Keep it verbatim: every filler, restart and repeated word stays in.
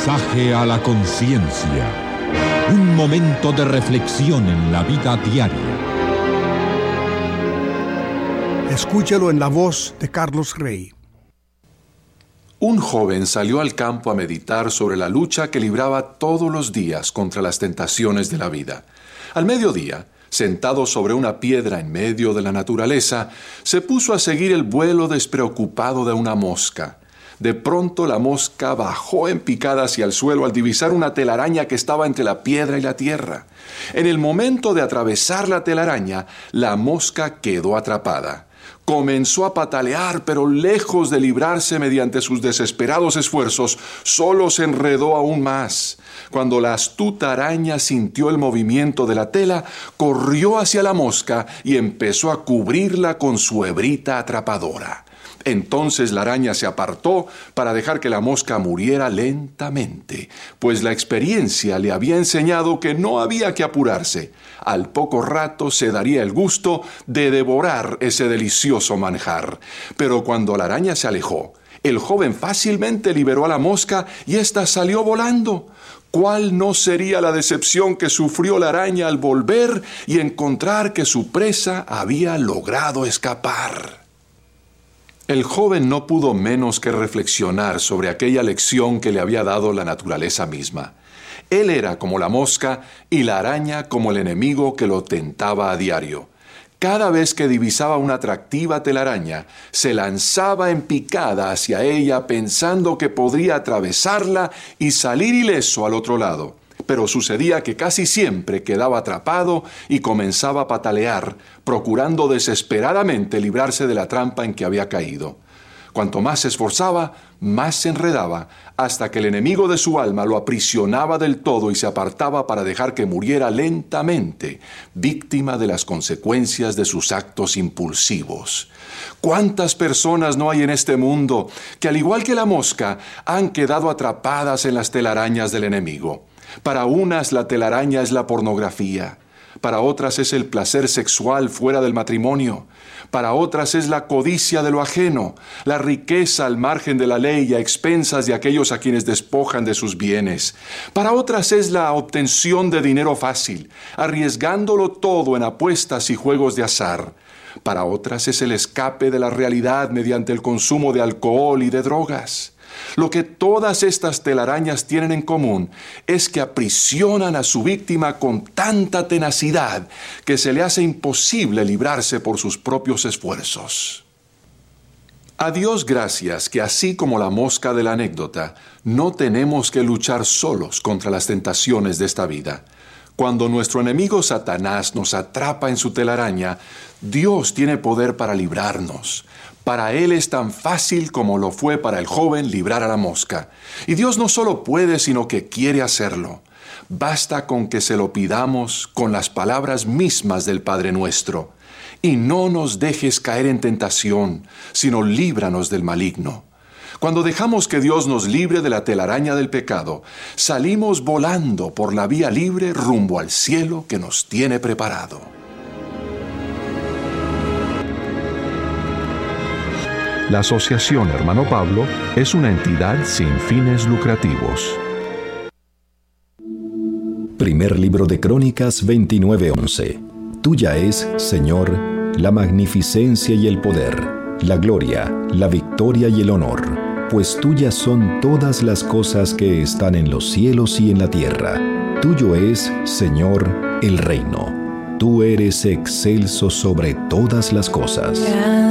Mensaje a la conciencia. Un momento de reflexión en la vida diaria. Escúchelo en la voz de Carlos Rey. Un joven salió al campo a meditar sobre la lucha que libraba todos los días contra las tentaciones de la vida. Al mediodía, sentado sobre una piedra en medio de la naturaleza, se puso a seguir el vuelo despreocupado de una mosca. De pronto la mosca bajó en picada hacia el suelo al divisar una telaraña que estaba entre la piedra y la tierra. En el momento de atravesar la telaraña, la mosca quedó atrapada. Comenzó a patalear, pero lejos de librarse mediante sus desesperados esfuerzos, solo se enredó aún más. Cuando la astuta araña sintió el movimiento de la tela, corrió hacia la mosca y empezó a cubrirla con su hebrita atrapadora. Entonces la araña se apartó para dejar que la mosca muriera lentamente, pues la experiencia le había enseñado que no había que apurarse. Al poco rato se daría el gusto de devorar ese delicioso manjar. Pero cuando la araña se alejó, el joven fácilmente liberó a la mosca y ésta salió volando. ¿Cuál no sería la decepción que sufrió la araña al volver y encontrar que su presa había logrado escapar? El joven no pudo menos que reflexionar sobre aquella lección que le había dado la naturaleza misma. Él era como la mosca y la araña como el enemigo que lo tentaba a diario. Cada vez que divisaba una atractiva telaraña, se lanzaba en picada hacia ella pensando que podría atravesarla y salir ileso al otro lado. Pero sucedía que casi siempre quedaba atrapado y comenzaba a patalear, procurando desesperadamente librarse de la trampa en que había caído. Cuanto más se esforzaba, más se enredaba, hasta que el enemigo de su alma lo aprisionaba del todo y se apartaba para dejar que muriera lentamente, víctima de las consecuencias de sus actos impulsivos. ¿Cuántas personas no hay en este mundo que, al igual que la mosca, han quedado atrapadas en las telarañas del enemigo? Para unas la telaraña es la pornografía, para otras es el placer sexual fuera del matrimonio, para otras es la codicia de lo ajeno, la riqueza al margen de la ley y a expensas de aquellos a quienes despojan de sus bienes. Para otras es la obtención de dinero fácil, arriesgándolo todo en apuestas y juegos de azar. Para otras es el escape de la realidad mediante el consumo de alcohol y de drogas. Lo que todas estas telarañas tienen en común es que aprisionan a su víctima con tanta tenacidad que se le hace imposible librarse por sus propios esfuerzos. A Dios gracias que, así como la mosca de la anécdota, no tenemos que luchar solos contra las tentaciones de esta vida. Cuando nuestro enemigo Satanás nos atrapa en su telaraña, Dios tiene poder para librarnos. Para Él es tan fácil como lo fue para el joven librar a la mosca. Y Dios no solo puede, sino que quiere hacerlo. Basta con que se lo pidamos con las palabras mismas del Padre Nuestro. Y no nos dejes caer en tentación, sino líbranos del maligno. Cuando dejamos que Dios nos libre de la telaraña del pecado, salimos volando por la vía libre rumbo al cielo que nos tiene preparado. La Asociación Hermano Pablo es una entidad sin fines lucrativos. Primer libro de Crónicas veintinueve once. Tuya es, Señor, la magnificencia y el poder, la gloria, la victoria y el honor, pues tuyas son todas las cosas que están en los cielos y en la tierra. Tuyo es, Señor, el reino. Tú eres excelso sobre todas las cosas.